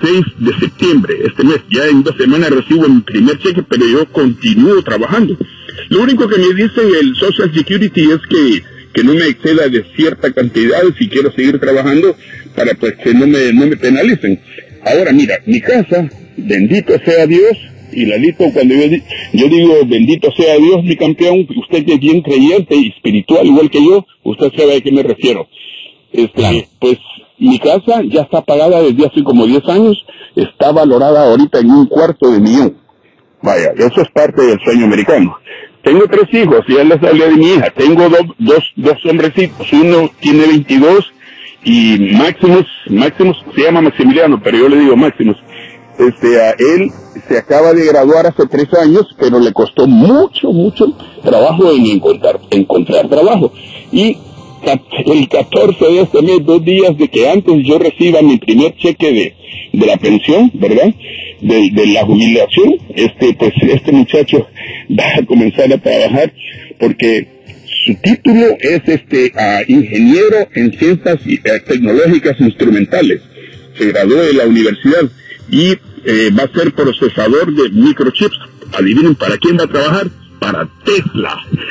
16 de septiembre, este mes. Ya en 2 semanas recibo mi primer cheque, pero yo continúo trabajando. Lo único que me dice el Social Security es que no me exceda de cierta cantidad si quiero seguir trabajando para pues que no me penalicen. Ahora mira, mi casa, bendito sea Dios, y Lalito, cuando yo digo bendito sea Dios, mi campeón, usted que es bien creyente y espiritual igual que yo, usted sabe a qué me refiero. Claro. Pues mi casa ya está pagada desde hace como 10 años, está valorada ahorita en $250,000. Vaya, eso es parte del sueño americano. Tengo 3 hijos, ya les hablé de mi hija. Tengo dos hombrecitos. Uno tiene 22 y Maximus se llama Maximiliano, pero yo le digo Maximus. A él se acaba de graduar hace 3 años, pero le costó mucho trabajo en encontrar trabajo. Y el 14 de este mes, 2 días de que antes yo reciba mi primer cheque de la pensión, ¿verdad? De la jubilación, pues este muchacho va a comenzar a trabajar porque su título es ingeniero en ciencias tecnológicas instrumentales. Se graduó de la universidad y va a ser procesador de microchips. Adivinen para quién va a trabajar. Para Tesla.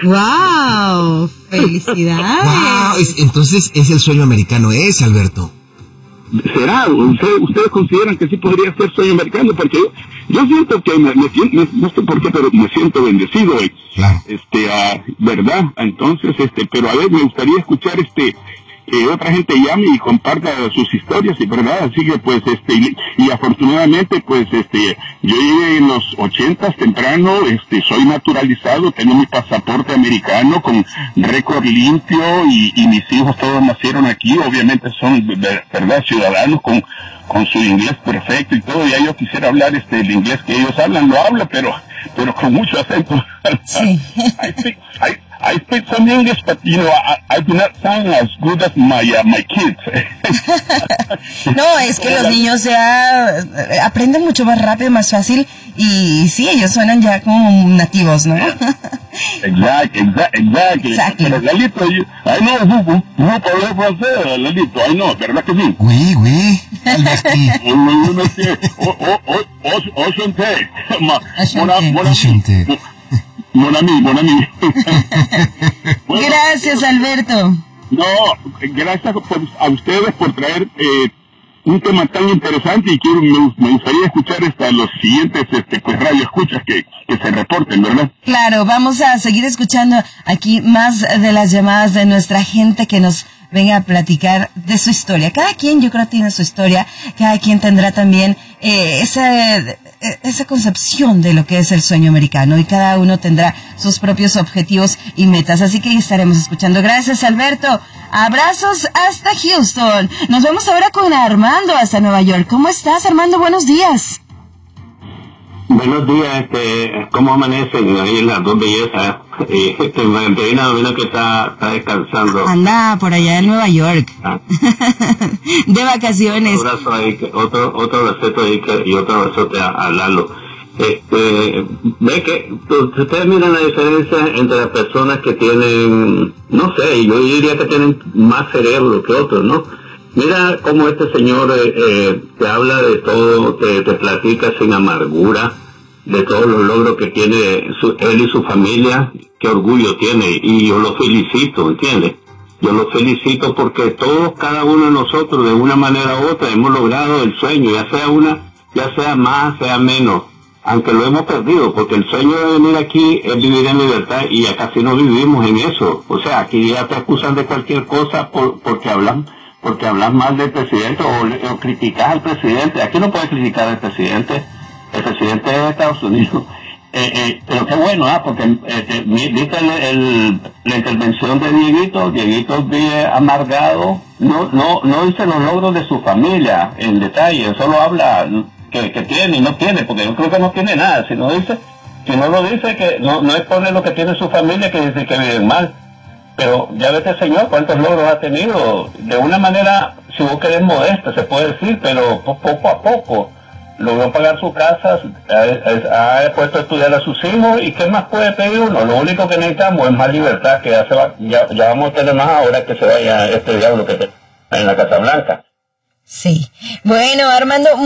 ¡Wow! ¡Felicidades! ¡Wow! Entonces es el sueño americano ese, Alberto. ¿Será? ¿Ustedes consideran que sí podría ser sueño americano? Porque yo siento que no sé por qué, pero me siento bendecido. Claro. ¿Verdad? Entonces, pero a ver, me gustaría escuchar que otra gente llame y comparta sus historias, y verdad, así que pues y afortunadamente pues yo llegué en los 80s temprano, soy naturalizado, tengo mi pasaporte americano con récord limpio y mis hijos todos nacieron aquí, obviamente son verdad ciudadanos con su inglés perfecto y todo. Ya yo quisiera hablar el inglés que ellos hablan, lo hablo pero con mucho acento. Sí. I speak some English, but I do not sound as good as my kids. No, es que los niños ya aprenden mucho más rápido, más fácil, y sí, ellos suenan ya como nativos, ¿no? Exactly. Pero Lalito, I know, vous parlez français, Lalito, I know, ¿verdad que sí? Oui, Alberti. Enchanté. Mon ami. Bueno, gracias, Alberto. No, gracias a ustedes por traer un tema tan interesante, y me gustaría escuchar a los siguientes pues radio escuchas que se reporten, ¿verdad? Claro, vamos a seguir escuchando aquí más de las llamadas de nuestra gente que nos venga a platicar de su historia. Cada quien, yo creo, tiene su historia, cada quien tendrá también esa concepción de lo que es el sueño americano, y cada uno tendrá sus propios objetivos y metas, así que estaremos escuchando. Gracias, Alberto. Abrazos hasta Houston. Nos vemos ahora con Armando hasta Nueva York. ¿Cómo estás, Armando? Buenos días. Buenos días, ¿cómo amanecen ahí las dos bellezas? Menos que está descansando. Anda por allá en Nueva York. De vacaciones. Un abrazo ahí, otro respeto ahí y otro besote a Lalo. Ve que ustedes miran la diferencia entre las personas que tienen, no sé, yo diría que tienen más cerebro que otros, ¿no? Mira cómo este señor te habla de todo, te platica sin amargura de todos los logros que tiene él y su familia, qué orgullo tiene, y yo lo felicito, ¿entiendes? Yo lo felicito porque todos, cada uno de nosotros, de una manera u otra, hemos logrado el sueño, ya sea más, sea menos, aunque lo hemos perdido, porque el sueño de venir aquí es vivir en libertad, y ya casi no vivimos en eso. O sea, aquí ya te acusan de cualquier cosa porque hablas mal del presidente o criticas al presidente. Aquí no puedes criticar al presidente. El presidente de Estados Unidos. Pero qué bueno, porque viste la intervención de Dieguito. Dieguito vive amargado. No dice los logros de su familia en detalle, solo habla que tiene y no tiene, porque yo creo que no tiene nada. Si no lo dice, que no expone lo que tiene su familia, que dice que viven mal. Pero ya ves el señor cuántos logros ha tenido, de una manera, si vos querés, modesta, se puede decir, pero poco a poco logró pagar su casa, ha puesto a estudiar a sus hijos, y ¿qué más puede pedir uno? Lo único que necesitamos es más libertad, que ya vamos a tener más ahora que se vaya este diablo que está en la Casa Blanca. Sí. Bueno, Armando,